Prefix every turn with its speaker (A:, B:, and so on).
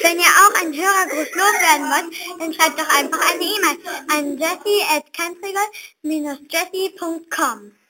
A: Wenn ihr auch einen Hörergruß loswerden wollt, dann schreibt doch einfach eine E-Mail an jessie@kanzregal-jessie.com.